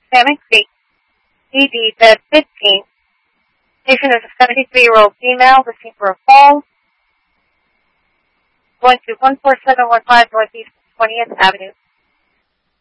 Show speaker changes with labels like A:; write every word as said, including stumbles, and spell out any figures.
A: Salmon Creek, E D bed fifteen. Patient is a seventy-three-year-old female looking for a fall. Going to one four seven one five Northeast twentieth Avenue.